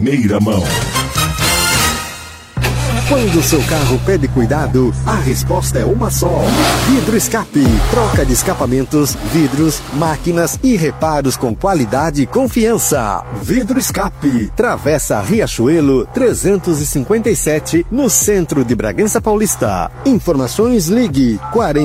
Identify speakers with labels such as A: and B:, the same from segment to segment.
A: primeira mão.
B: Quando o seu carro pede cuidado, a resposta é uma só. Vidro Escape. Troca de escapamentos, vidros, máquinas e reparos com qualidade e confiança. Vidro Escape. Travessa Riachuelo 357, no centro de Bragança Paulista. Informações, ligue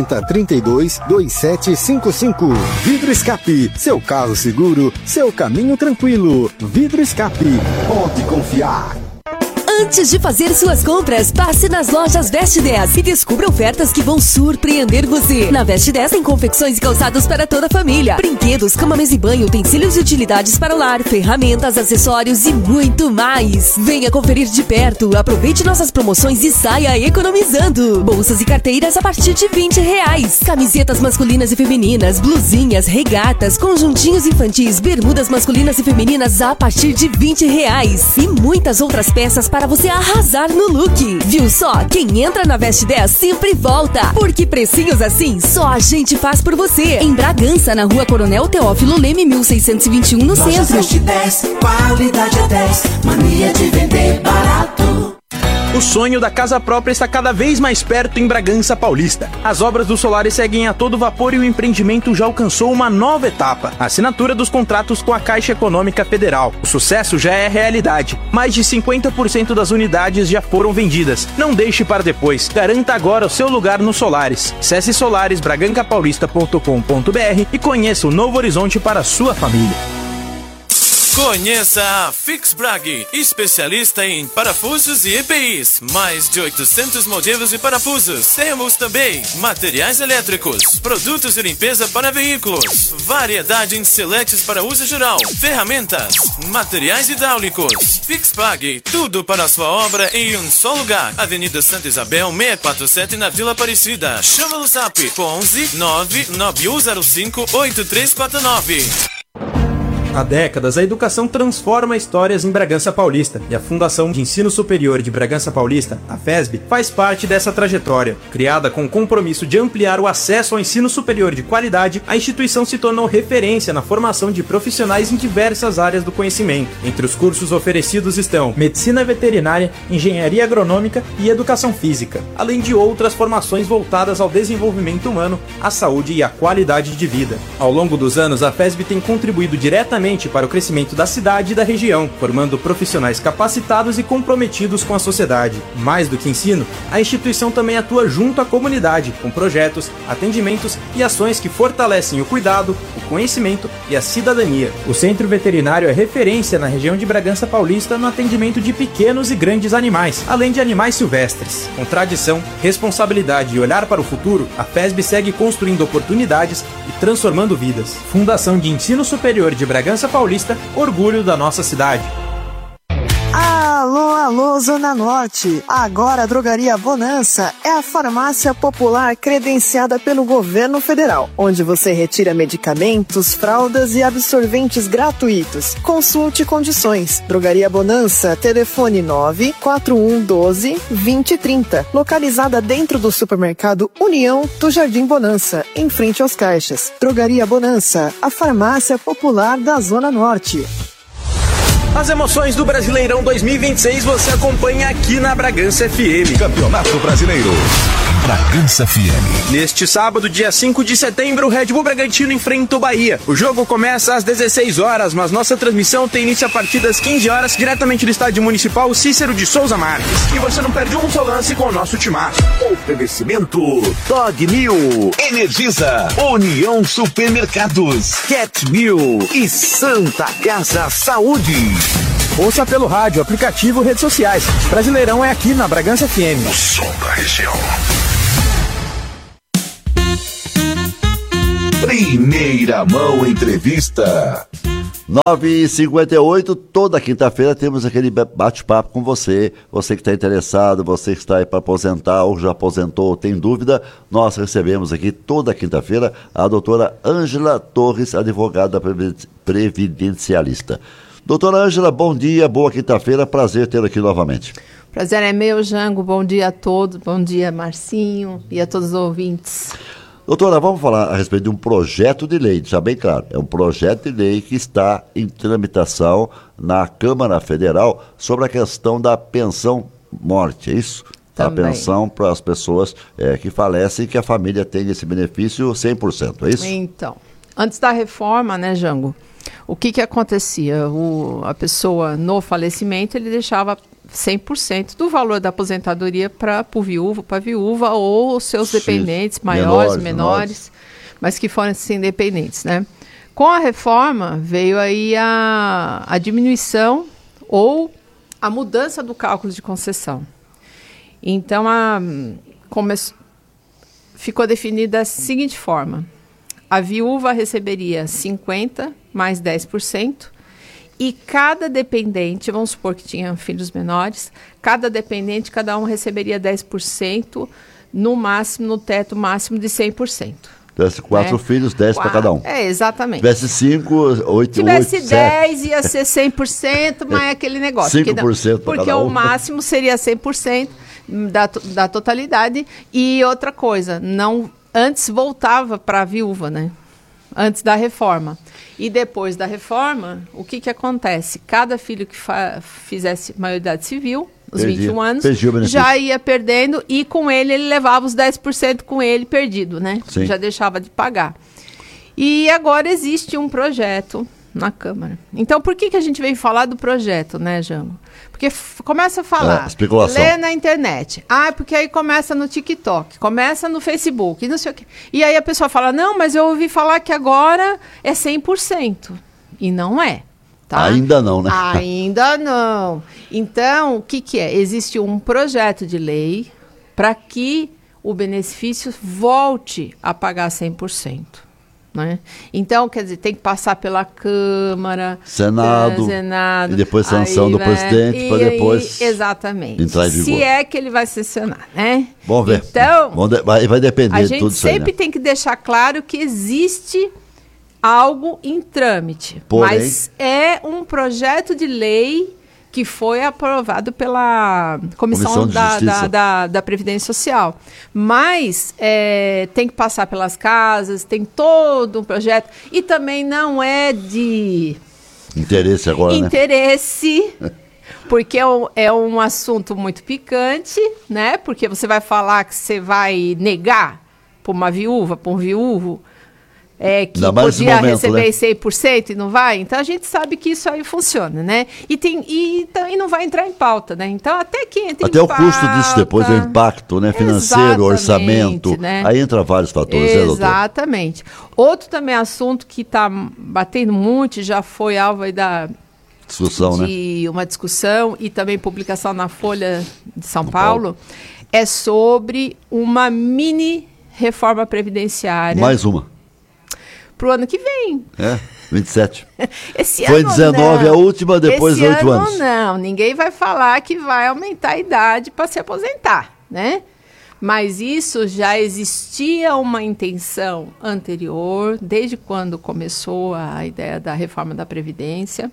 B: 4032-2755. Vidro Escape. Seu carro seguro, seu caminho tranquilo. Vidro Escape. Pode confiar.
C: Antes de fazer suas compras, passe nas lojas Veste 10 e descubra ofertas que vão surpreender você. Na Veste 10 tem confecções e calçados para toda a família, brinquedos, cama, mesa e banho, utensílios e utilidades para o lar, ferramentas, acessórios e muito mais. Venha conferir de perto, aproveite nossas promoções e saia economizando. Bolsas e carteiras a partir de R$20. Camisetas masculinas e femininas, blusinhas, regatas, conjuntinhos infantis, bermudas masculinas e femininas a partir de R$20. E muitas outras peças para você arrasar no look. Viu só? Quem entra na Veste 10 sempre volta. Porque precinhos assim, só a gente faz por você. Em Bragança, na Rua Coronel Teófilo Leme, 1621, no centro.
D: Veste 10, qualidade é 10, mania de vender barato.
E: O sonho da casa própria está cada vez mais perto em Bragança Paulista. As obras do Solaris seguem a todo vapor e o empreendimento já alcançou uma nova etapa: a assinatura dos contratos com a Caixa Econômica Federal. O sucesso já é realidade. Mais de 50% das unidades já foram vendidas. Não deixe para depois. Garanta agora o seu lugar no Solaris. Acesse solarisbragancapaulista.com.br e conheça o novo horizonte para a sua família.
F: Conheça a Fixbrag, especialista em parafusos e EPIs. Mais de 800 modelos de parafusos. Temos também materiais elétricos, produtos de limpeza para veículos, variedade em seletes para uso geral, ferramentas, materiais hidráulicos. Fixbrag, tudo para a sua obra em um só lugar. Avenida Santa Isabel, 647, na Vila Aparecida. Chama no zap 11 99105 8349.
E: Há décadas, a educação transforma histórias em Bragança Paulista, e a Fundação de Ensino Superior de Bragança Paulista, a FESB, faz parte dessa trajetória. Criada com o compromisso de ampliar o acesso ao ensino superior de qualidade, a instituição se tornou referência na formação de profissionais em diversas áreas do conhecimento. Entre os cursos oferecidos estão Medicina Veterinária, Engenharia Agronômica e Educação Física, além de outras formações voltadas ao desenvolvimento humano, à saúde e à qualidade de vida. Ao longo dos anos, a FESB tem contribuído diretamente para o crescimento da cidade e da região, formando profissionais capacitados e comprometidos com a sociedade. Mais do que ensino, a instituição também atua junto à comunidade, com projetos, atendimentos e ações que fortalecem o cuidado, o conhecimento e a cidadania. O Centro Veterinário é referência na região de Bragança Paulista no atendimento de pequenos e grandes animais, além de animais silvestres. Com tradição, responsabilidade e olhar para o futuro, a FESB segue construindo oportunidades e transformando vidas. Fundação de Ensino Superior de Bragança Paulista, orgulho da nossa cidade.
G: Alô, alô, Zona Norte! Agora a Drogaria Bonança é a farmácia popular credenciada pelo governo federal, onde você retira medicamentos, fraldas e absorventes gratuitos. Consulte condições. Drogaria Bonança, telefone 94112-2030, localizada dentro do supermercado União do Jardim Bonança, em frente aos caixas. Drogaria Bonança, a farmácia popular da Zona Norte.
E: As emoções do Brasileirão 2026 você acompanha aqui na Bragança FM.
A: Campeonato Brasileiro. Bragança FM.
E: Neste sábado, dia 5 de setembro, o Red Bull Bragantino enfrenta o Bahia. O jogo começa às 16 horas, mas nossa transmissão tem início a partir das 15 horas, diretamente do Estádio Municipal Cícero de Souza Marques. E você não perde um só lance com o nosso timaço.
A: Oferecimento Dog New, Energisa, União Supermercados, Cat New e Santa Casa Saúde.
E: Ouça pelo rádio, aplicativo, redes sociais. Brasileirão é aqui na Bragança FM.
A: O som da região. Primeira Mão Entrevista.
H: 9h58, toda quinta-feira temos aquele bate-papo com você. Você que está interessado, você que está aí para aposentar ou já aposentou, tem dúvida, nós recebemos aqui toda quinta-feira a doutora Ângela Torres, advogada previdencialista. Doutora Ângela, bom dia, boa quinta-feira, prazer tê-la aqui novamente.
I: Prazer é meu, Jango, bom dia a todos, bom dia Marcinho e a todos os ouvintes.
H: Doutora, vamos falar a respeito de um projeto de lei, deixar bem claro, é um projeto de lei que está em tramitação na Câmara Federal sobre a questão da pensão-morte, é isso? Também. A pensão para as pessoas que falecem e que a família tenha esse benefício 100%, é isso?
I: Então, antes da reforma, né, Jango, o que acontecia? A pessoa, no falecimento, ele deixava 100% do valor da aposentadoria para a viúva ou seus dependentes, maiores, menores, mas que foram assim, dependentes, né? Com a reforma, veio aí a diminuição ou a mudança do cálculo de concessão. Então, ficou definida da seguinte forma: a viúva receberia 50% mais 10%, e cada dependente, vamos supor que tinha filhos menores, cada dependente, cada um receberia 10%, no teto máximo de 100%.
H: Tivesse 4 filhos, 10 para cada um.
I: Exatamente.
H: Tivesse 5, 8,
I: Tivesse
H: 8,
I: 10, ia ser 100%, mas é aquele negócio.
H: 5% para
I: porque
H: cada um.
I: O máximo seria 100% da totalidade. E outra coisa, antes voltava para a viúva, né? Antes da reforma. E depois da reforma, o que acontece? Cada filho que fizesse maioridade civil, os 21 anos, já ia perdendo, e com ele levava os 10% com ele perdido, né?
H: Sim.
I: Já deixava de pagar. E agora existe um projeto na Câmara. Então, por que a gente veio falar do projeto, né, Jango? Porque começa a falar, lê na internet. Porque aí começa no TikTok, começa no Facebook, e não sei o quê. E aí a pessoa fala, não, mas eu ouvi falar que agora é 100%. E não é. Tá?
H: Ainda não, né?
I: Ainda não. Então, o que é? Existe um projeto de lei para que o benefício volte a pagar 100%. Né? Então, quer dizer, tem que passar pela Câmara, Senado
H: e depois sanção do presidente para depois
I: exatamente
H: entrar em vigor.
I: Se é que ele vai sancionar, né?
H: Vamos ver.
I: Então,
H: vai depender de tudo isso aí.
I: A gente sempre tem que deixar claro que existe algo em trâmite,
H: porém,
I: mas é um projeto de lei que foi aprovado pela Comissão da Previdência Social. Mas tem que passar pelas casas, tem todo um projeto. E também não é de...
H: interesse agora,
I: interesse, né? Porque é um assunto muito picante, né? Porque você vai falar que você vai negar para uma viúva, para um viúvo, que podia receber 100% e não vai. Então, a gente sabe que isso aí funciona, né? E não vai entrar em pauta, né? Então, até que entra
H: até em pauta... Até o custo disso depois, o impacto, né? Financeiro, orçamento, né? Aí entra vários fatores, né, doutor?
I: Exatamente. Outro também assunto que está batendo muito, já foi alvo aí uma discussão e também publicação na Folha de São Paulo, é sobre uma mini reforma previdenciária.
H: Mais uma.
I: Pro ano que vem.
H: 27.
I: Esse
H: foi
I: ano
H: 19
I: não.
H: A última, depois 8 anos.
I: Não, ninguém vai falar que vai aumentar a idade para se aposentar, né? Mas isso já existia uma intenção anterior, desde quando começou a ideia da reforma da Previdência.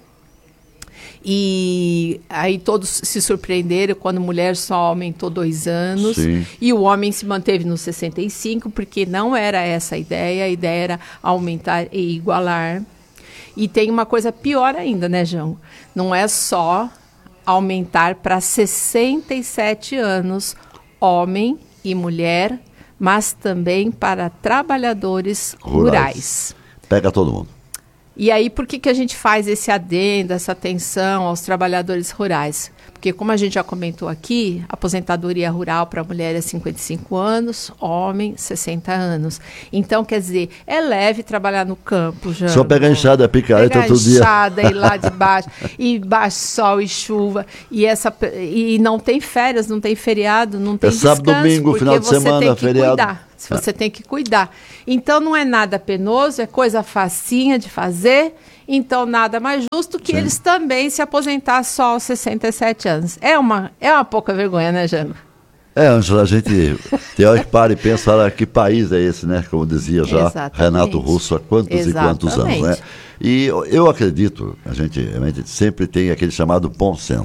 I: E aí todos se surpreenderam quando a mulher só aumentou 2 anos.
H: Sim.
I: E o homem se manteve nos 65, porque não era essa a ideia era aumentar e igualar. E tem uma coisa pior ainda, né, João? Não é só aumentar para 67 anos, homem e mulher, mas também para trabalhadores rurais.
H: Pega todo mundo.
I: E aí, por que a gente faz esse adendo, essa atenção aos trabalhadores rurais? Porque, como a gente já comentou aqui, a aposentadoria rural para a mulher é 55 anos, homem, 60 anos. Então, quer dizer, é leve trabalhar no campo, já.
H: Só pega a enxada, a picareta todo dia.
I: Pega a enxada, ir lá de baixo, e baixo sol e chuva, e não tem férias, não tem feriado, não tem descanso.
H: Sábado, domingo, final de semana, feriado.
I: Você tem que cuidar. Então, não é nada penoso, é coisa facinha de fazer. Então, nada mais justo que eles também se aposentar só aos 67 anos. É uma pouca vergonha, né, Jango?
H: Ângela, a gente tem hora que para e pensa, que país é esse, né? Como dizia já Renato Russo há quantos e quantos anos, né? E eu acredito, a gente sempre tem aquele chamado bom senso.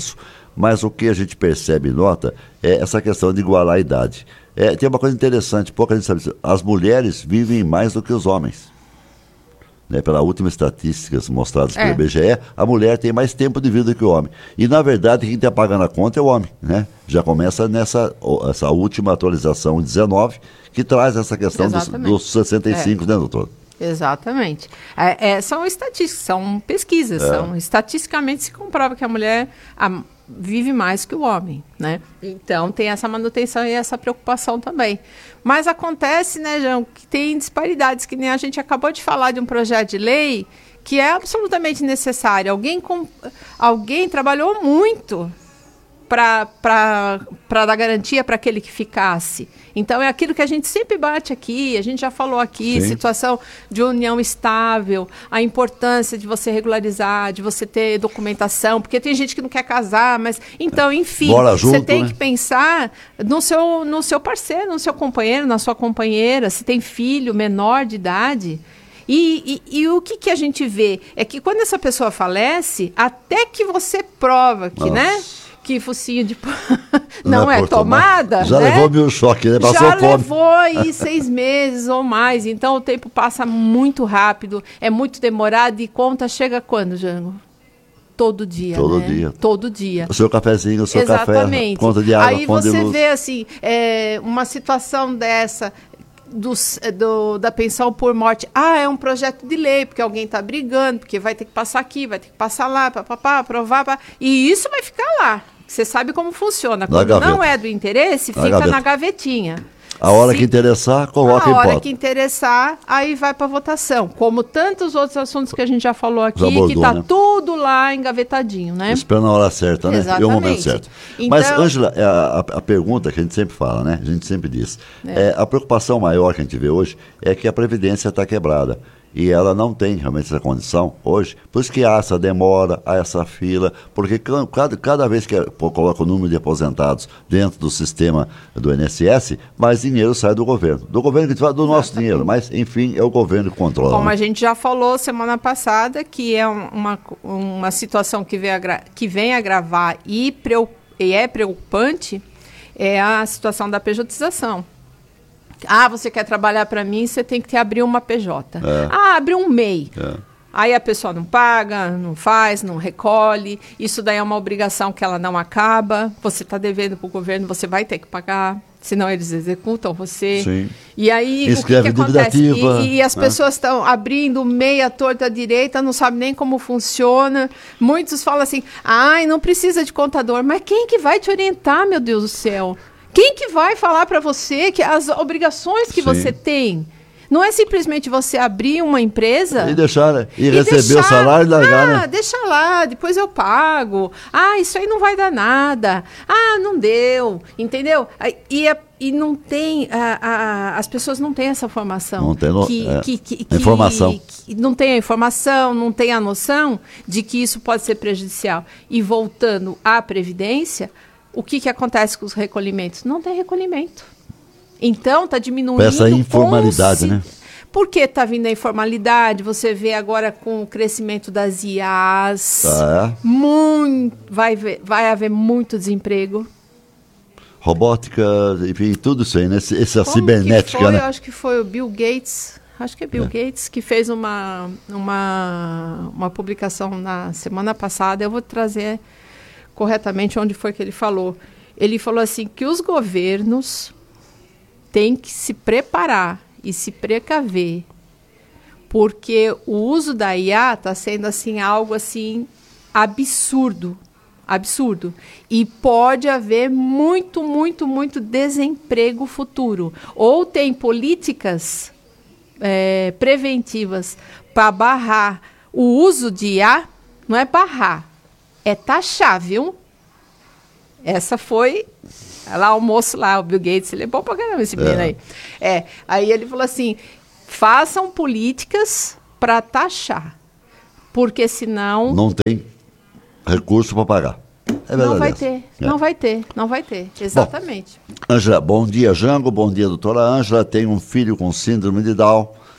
H: mas o que a gente percebe e nota é essa questão de igualar a idade. Tem uma coisa interessante, pouca gente sabe, as mulheres vivem mais do que os homens. Né, pelas últimas estatísticas mostradas pelo IBGE, a mulher tem mais tempo de vida que o homem. E, na verdade, quem está pagando a conta é o homem. Né? Já começa essa última atualização 19, que traz essa questão dos 65, né, doutor?
I: Exatamente. São estatísticas, são pesquisas, estatisticamente se comprova que a mulher vive mais que o homem, né? Então tem essa manutenção e essa preocupação também. Mas acontece, né, João, que tem disparidades, que nem a gente acabou de falar de um projeto de lei que é absolutamente necessário. Alguém trabalhou muito para dar garantia para aquele que ficasse. Então, é aquilo que a gente sempre bate aqui, a gente já falou aqui, situação de união estável, a importância de você regularizar, de você ter documentação, porque tem gente que não quer casar, mas... Então, enfim, você tem que pensar no seu parceiro, no seu companheiro, na sua companheira, se tem filho menor de idade... E o que a gente vê é que quando essa pessoa falece, até que você prova que, né? Que focinho de não é tomada.
H: Já
I: né?
H: levou mil choque, né? Passou fome.
I: Já levou aí 6 meses ou mais. Então o tempo passa muito rápido, é muito demorado. E conta chega quando, Jango? Todo dia.
H: Todo
I: né?
H: dia.
I: Todo dia.
H: O seu cafezinho, o seu café, conta de água,
I: aí
H: conta de luz.
I: Aí você vê assim, uma situação dessa. Da pensão por morte. É um projeto de lei, porque alguém está brigando, porque vai ter que passar aqui, vai ter que passar lá, aprovar, e isso vai ficar lá. Você sabe como funciona. Quando não é do interesse, fica na gavetinha.
H: A hora que interessar, coloca em pauta. A hora
I: que interessar, aí vai para votação. Como tantos outros assuntos que a gente já falou aqui,
H: abordou,
I: que está tudo lá engavetadinho, né?
H: Esperando a hora certa, né?
I: Exatamente.
H: E o momento certo.
I: Então...
H: Mas, Ângela, a pergunta que a gente sempre fala, né? A gente sempre diz. A preocupação maior que a gente vê hoje é que a Previdência está quebrada. E ela não tem realmente essa condição hoje. Por isso que há essa demora, há essa fila, porque cada vez que coloca o número de aposentados dentro do sistema do INSS, mais dinheiro sai do governo. Do governo que fala do nosso dinheiro, mas, enfim, é o governo que controla.
I: Como a gente já falou semana passada, que é uma situação que vem agravar e é preocupante, é a situação da pejotização. Você quer trabalhar para mim, você tem que abrir uma PJ. Abrir um MEI. Aí a pessoa não paga, não faz, não recolhe. Isso daí é uma obrigação que ela não acaba. Você está devendo para o governo, você vai ter que pagar. Senão eles executam você.
H: Sim.
I: E aí,
H: escreve
I: o que acontece?
H: E
I: as pessoas estão abrindo meia torta à direita, não sabem nem como funciona. Muitos falam assim, não precisa de contador. Mas quem que vai te orientar, meu Deus do céu? Quem que vai falar para você que as obrigações que você tem? Não é simplesmente você abrir uma empresa...
H: E deixar, né? E receber o salário e largar, né?
I: Deixa lá, depois eu pago. Isso aí não vai dar nada. Não deu, entendeu? E não tem... as pessoas não têm essa formação.
H: Não tem informação.
I: Não tem a informação, não tem a noção de que isso pode ser prejudicial. E voltando à Previdência... O que acontece com os recolhimentos? Não tem recolhimento. Então, está diminuindo...
H: Essa informalidade, né?
I: Por que está vindo a informalidade? Você vê agora com o crescimento das IAs, vai haver muito desemprego.
H: Robótica, enfim, tudo isso aí, né? Essa cibernética, né?
I: Eu acho que foi o Bill Gates... Acho que é Bill Gates que fez uma publicação na semana passada. Eu vou trazer... corretamente onde foi que ele falou. Ele falou assim que os governos têm que se preparar e se precaver, porque o uso da IA está sendo assim algo assim absurdo, e pode haver muito, muito, muito desemprego futuro. Ou tem políticas preventivas para barrar o uso de IA, não é barrar, é taxar, viu? Essa foi... Lá o moço lá, o Bill Gates, ele é bom pra caramba esse menino aí. Aí ele falou assim, façam políticas para taxar, porque senão...
H: Não tem recurso para pagar.
I: Não vai ter, exatamente.
H: Ângela, bom dia, Jango, bom dia, doutora Ângela. Tem um filho com síndrome de Down,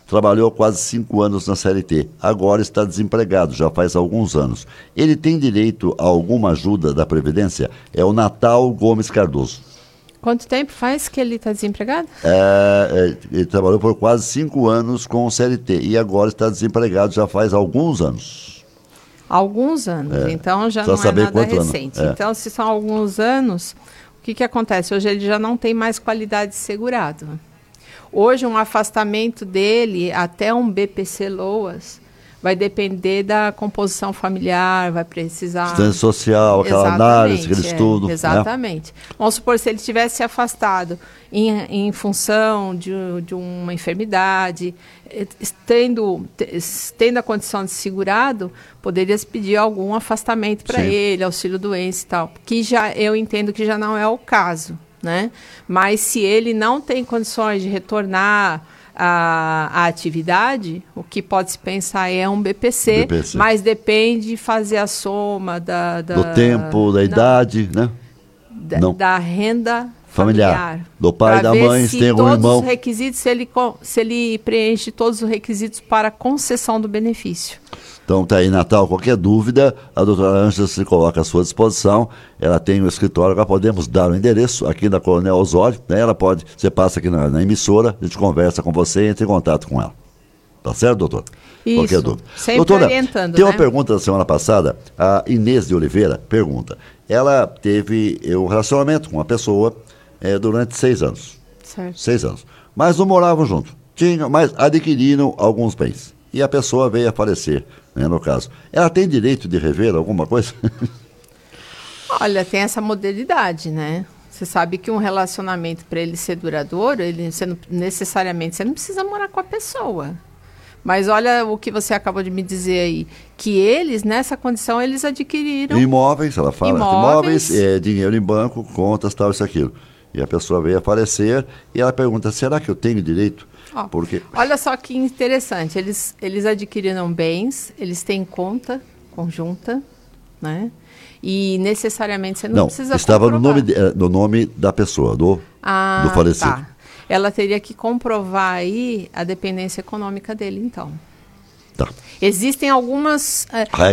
H: trabalhou quase 5 anos na CLT, agora está desempregado, já faz alguns anos. Ele tem direito a alguma ajuda da Previdência? É o Natal Gomes Cardoso.
I: Quanto tempo faz que ele está desempregado?
H: Ele trabalhou por quase 5 anos com o CLT e agora está desempregado já faz alguns anos.
I: Alguns anos, então já não é nada recente. Então, se são alguns anos, o que acontece? Hoje ele já não tem mais qualidade de segurado. Hoje, um afastamento dele até um BPC-LOAS vai depender da composição familiar, vai precisar...
H: Assistência social, aquela análise, aquele estudo.
I: Exatamente. Né? Vamos supor, se ele tivesse se afastado em função de uma enfermidade, tendo a condição de segurado, poderia se pedir algum afastamento para ele, auxílio-doença e tal, que eu entendo que já não é o caso. Né? Mas se ele não tem condições de retornar à atividade, o que pode se pensar é um BPC. Mas depende de fazer a soma
H: do tempo, da idade, né?
I: Da renda familiar.
H: Do pai e da mãe, se tem algum irmão.
I: Os requisitos, se ele preenche todos os requisitos para concessão do benefício.
H: Então tá aí, Natal, qualquer dúvida, a doutora Ângela se coloca à sua disposição. Ela tem um escritório, agora podemos dar o endereço aqui na Coronel Osório, né? Você passa aqui na emissora, a gente conversa com você e entra em contato com ela. Tá certo, doutor?
I: Isso,
H: qualquer dúvida.
I: Sempre
H: doutora,
I: orientando,
H: tem uma pergunta da semana passada, a Inês de Oliveira pergunta. Ela teve um relacionamento com uma pessoa durante 6 anos.
I: Certo.
H: 6 anos. Mas não moravam junto. Mas adquiriram alguns bens. E a pessoa veio a falecer, né, no caso. Ela tem direito de rever alguma coisa?
I: Olha, tem essa modalidade, né? Você sabe que um relacionamento, para ele ser duradouro, necessariamente você não precisa morar com a pessoa. Mas olha o que você acabou de me dizer aí, que eles, nessa condição, eles adquiriram...
H: Imóveis, ela fala. Imóveis, dinheiro em banco, contas, tal, isso, aquilo. E a pessoa veio a falecer e ela pergunta, será que eu tenho direito? Porque...
I: Olha só que interessante, eles adquiriram bens, eles têm conta conjunta, né? E necessariamente você não precisa
H: estava
I: comprovar.
H: no nome da pessoa, do falecido.
I: Tá. Ela teria que comprovar aí a dependência econômica dele, então.
H: Tá.
I: Existem alguns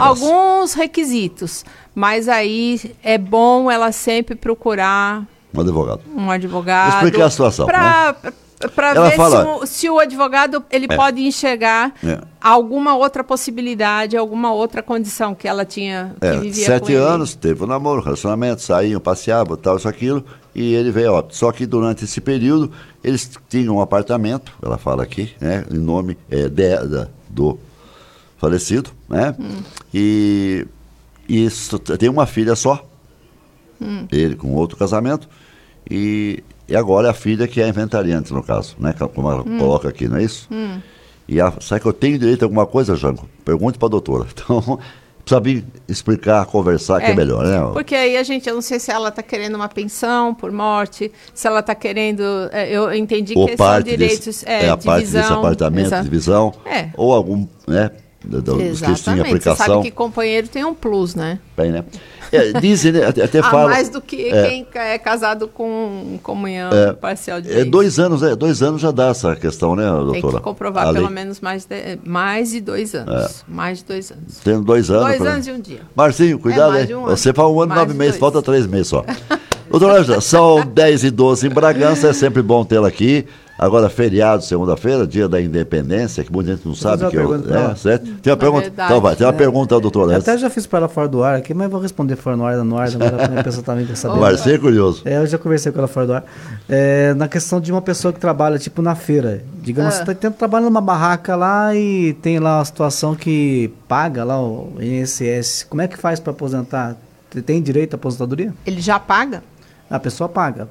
I: requisitos, mas aí é bom ela sempre procurar
H: um advogado.
I: Explicar
H: a situação,
I: para ver se o advogado pode enxergar alguma outra possibilidade, alguma outra condição que ela tinha, que vivia
H: 7
I: com ele.
H: anos, teve um namoro, relacionamento, saíam, passeavam, tal, isso, aquilo, e ele veio a óbito. Só que durante esse período, eles tinham um apartamento, ela fala aqui, né, em nome do falecido, né, e tem uma filha só, ele com outro casamento, e agora é a filha que é inventariante, no caso, né? Como ela coloca aqui, não é isso? Será que eu tenho direito a alguma coisa, Jango? Pergunte para a doutora. Então, precisa explicar, conversar, que é melhor, né?
I: Porque aí eu não sei se ela está querendo uma pensão por morte, se ela está querendo, eu entendi que são direitos
H: a parte desse apartamento, divisão, ou algum, né?
I: Exatamente, você sabe que companheiro tem um plus, né?
H: Bem, né? Dizem, né? Até fala...
I: mais do que quem é casado com comunhão parcial de bens.
H: 2 anos, 2 anos já dá essa questão, né, doutora?
I: Tem que comprovar pelo menos mais de 2 anos. Mais de 2 anos.
H: Tendo 2 anos.
I: 2 anos e um dia.
H: Marcinho, cuidado aí. Você fala 1 ano e 9 meses, falta 3 meses só. Doutora Ângela, são 10h12 em Bragança, é sempre bom tê-la aqui. Agora, feriado, segunda-feira, dia da independência, que muita gente não sabe que certo? Tem uma pergunta?
I: Verdade,
H: então vai, tem uma pergunta, doutora.
J: Eu até já fiz para ela fora do ar aqui, mas vou responder fora no ar, agora a pessoa também quer saber.
H: Marcinho é curioso.
J: Eu já conversei com ela fora do ar. Na questão de uma pessoa que trabalha, tipo, na feira. Digamos, você está trabalhando numa barraca lá e tem lá uma situação que paga lá o INSS. Como é que faz para aposentar? Tem direito à aposentadoria?
I: Ele já paga?
J: A pessoa paga.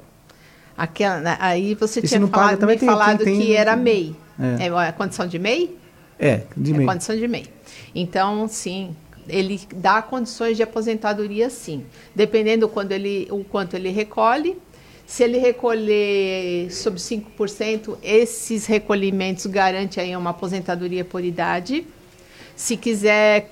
I: Aí você
J: e
I: tinha falado que era MEI. É a condição de MEI?
J: De MEI.
I: É condição de MEI. Então, sim, ele dá condições de aposentadoria, sim. Dependendo o quanto ele recolhe. Se ele recolher sob 5%, esses recolhimentos garantem aí uma aposentadoria por idade. Se quiser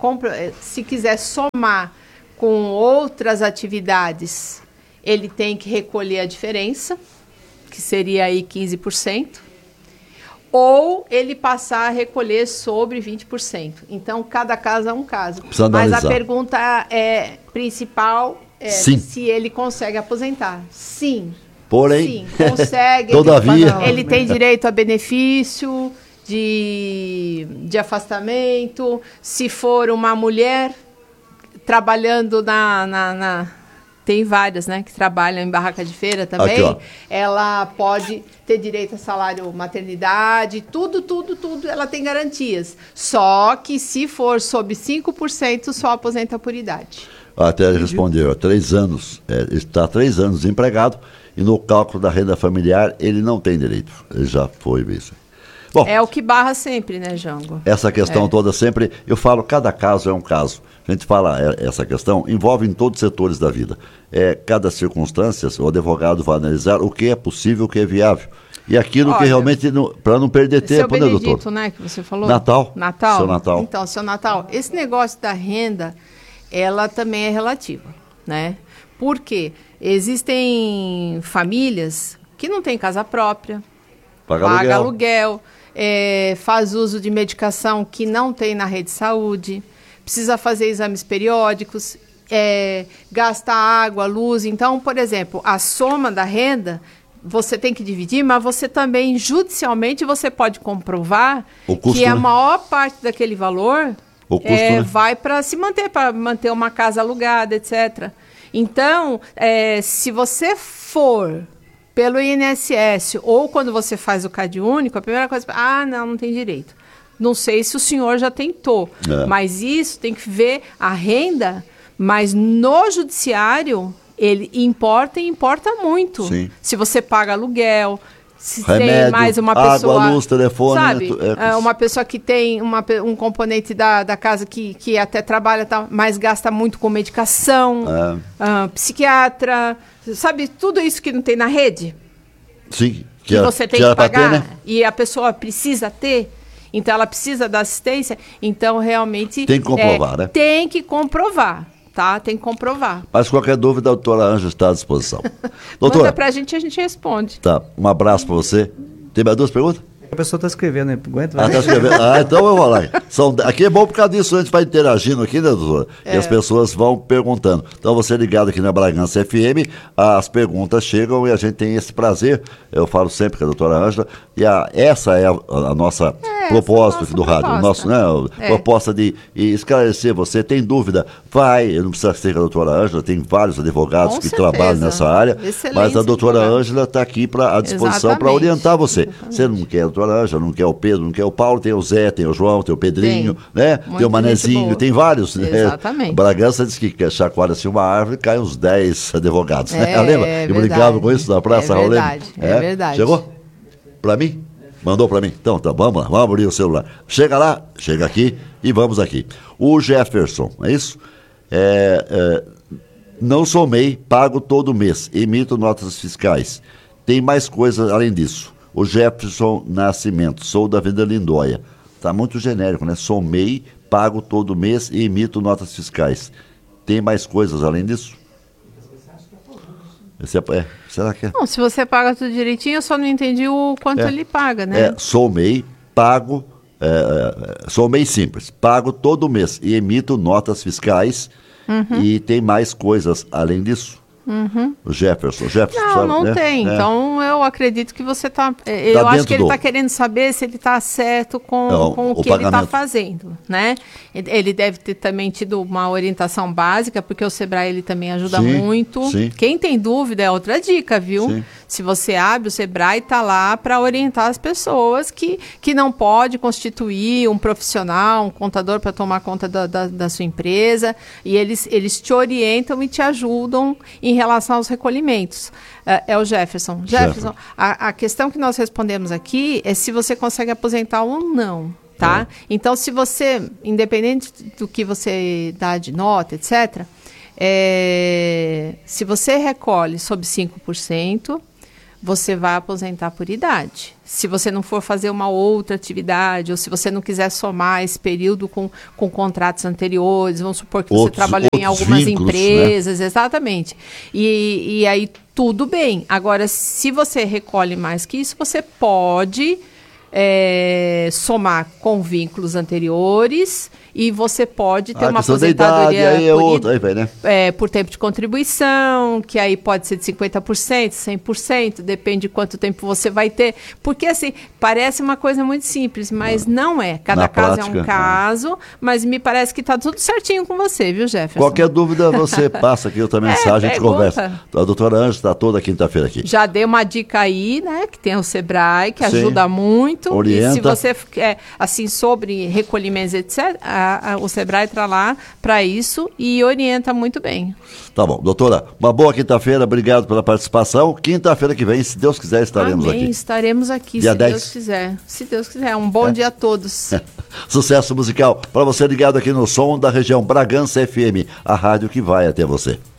I: somar com outras atividades, ele tem que recolher a diferença, que seria aí 15%. ou ele passar a recolher sobre 20%. Então, cada caso é um caso.
H: Precisa
I: Mas
H: analisar.
I: a pergunta principal é
H: Sim.
I: se ele consegue aposentar. Sim.
H: Porém,
I: Sim, consegue.
H: todavia,
I: Ele tem direito a benefício de afastamento. Se for uma mulher trabalhando tem várias, né, que trabalham em barraca de feira também.
H: Aqui,
I: ela pode ter direito a salário maternidade, tudo, ela tem garantias. Só que se for sob 5%, só aposenta por idade.
H: até ele respondeu, 3 anos, está 3 anos desempregado e no cálculo da renda familiar ele não tem direito. Ele já foi isso. Bom,
I: É o que barra sempre, né, Jango?
H: essa questão toda sempre, eu falo, cada caso é um caso. A gente fala, essa questão envolve em todos os setores da vida. Cada circunstância, o advogado vai analisar o que é possível, o que é viável. E aquilo que realmente, para não perder tempo, né, doutor?
I: Benedito, né, que você falou?
H: Natal.
I: Natal.
H: Seu Natal.
I: Então, seu Natal, esse negócio da renda, ela também é relativa, né? Por quê? Existem famílias que não têm casa própria, paga aluguel, faz uso de medicação que não tem na rede de saúde, precisa fazer exames periódicos, gasta água, luz. Então, por exemplo, a soma da renda, você tem que dividir, mas você também, judicialmente, você pode comprovar que a maior parte daquele valor vai para se manter, para manter uma casa alugada, etc. Então, se você for pelo INSS ou quando você faz o CAD único, a primeira coisa, não tem direito. Não sei se o senhor já tentou, mas isso tem que ver a renda, mas no judiciário ele importa e importa muito.
H: Sim.
I: Se você paga aluguel, se
H: remédio,
I: tem mais uma pessoa...
H: água, luz, telefone...
I: Sabe, uma pessoa que tem um componente da casa que até trabalha, mas gasta muito com medicação, psiquiatra, sabe, tudo isso que não tem na rede.
H: Sim.
I: Que você tem que pagar,
H: ter, né?
I: E a pessoa precisa ter, então ela precisa da assistência, então realmente...
H: Tem que comprovar, né?
I: Tem que comprovar, tá? Tem que comprovar.
H: Mas qualquer dúvida, a doutora Ângela está à disposição. Doutora,
I: manda pra gente e a gente responde.
H: Tá, um abraço para você. Tem mais 2 perguntas?
J: A pessoa está escrevendo, né? Aguenta,
H: tá escrevendo. Então eu vou lá. Aqui é bom por causa disso, a gente vai interagindo aqui, né, doutora? E as pessoas vão perguntando. Então você ligado aqui na Bragança FM, as perguntas chegam e a gente tem esse prazer. Eu falo sempre com a doutora Ângela. E essa é a nossa propósito do rádio. Nosso, né, proposta de esclarecer você. Tem dúvida? Vai, não precisa ser com a doutora Ângela, tem vários advogados que trabalham nessa área. Mas a doutora Ângela está aqui à disposição para orientar você. Você não quer a doutora Ângela, não quer o Pedro, não quer o Paulo, tem o Zé, tem o João, tem o Pedrinho, né? Tem o Manezinho, tem vários.
I: Exatamente.
H: Né? Bragança diz que chacoalha-se uma árvore e cai uns 10 advogados. Lembra? E brincava com isso na Praça Raulê.
I: É verdade.
H: Chegou? Para mim? Mandou para mim? Então, tá, vamos lá, vamos abrir o celular. Chega lá, chega aqui e vamos aqui. O Jefferson, é isso? Não sou MEI, pago todo mês, emito notas fiscais. Tem mais coisas além disso. O Jefferson Nascimento, sou da Avenida Lindóia. Está muito genérico, né? Sou MEI, pago todo mês e emito notas fiscais. Tem mais coisas além disso? Será que é?
I: Não, se você paga tudo direitinho, eu só não entendi o quanto ele paga, né?
H: Sou MEI, pago, sou MEI simples, pago todo mês e emito notas fiscais e tem mais coisas além disso? O Jefferson
I: não
H: né?
I: tem. Então eu acredito que você está. Eu acho que ele está querendo saber se ele está certo com o que ele está fazendo, né? Ele deve ter também tido uma orientação básica, porque o Sebrae ele também ajuda muito.
H: Sim.
I: Quem tem dúvida é outra dica, viu?
H: Sim.
I: Se você abre, o Sebrae está lá para orientar as pessoas que não pode constituir um profissional, um contador para tomar conta da sua empresa, e eles te orientam e te ajudam em relação aos recolhimentos. É o Jefferson. Jefferson, a questão que nós respondemos aqui é se você consegue aposentar ou não, tá? Então, se você, independente do que você dá de nota, etc., se você recolhe sob 5%, você vai aposentar por idade. Se você não for fazer uma outra atividade, ou se você não quiser somar esse período com contratos anteriores, vamos supor que você trabalhou em algumas empresas, né? Exatamente. E aí tudo bem. Agora, se você recolhe mais que isso, você pode somar com vínculos anteriores e você pode ter uma
H: questão da idade,
I: aposentadoria
H: aí é outra, aí vai, né?
I: por tempo de contribuição, que aí pode ser de 50%, 100%, depende de quanto tempo você vai ter. Porque, assim, parece uma coisa muito simples, mas não é. Cada caso
H: prática,
I: é um caso, mas me parece que está tudo certinho com você, viu, Jefferson?
H: Qualquer dúvida, você passa aqui outra mensagem, a gente conversa. A doutora Ângela está toda quinta-feira aqui.
I: Já dei uma dica aí, né, que tem o Sebrae, que
H: Sim.
I: ajuda muito.
H: Orienta.
I: E se você quer, assim, sobre recolhimentos, etc., o Sebrae está lá para isso e orienta muito bem.
H: Tá bom. Doutora, uma boa quinta-feira, obrigado pela participação. Quinta-feira que vem, se Deus quiser, estaremos aqui.
I: Estaremos aqui,
H: dia
I: se
H: 10.
I: Deus quiser. Se Deus quiser. Um bom dia a todos.
H: Sucesso musical para você ligado aqui no som da região Bragança FM, a rádio que vai até você.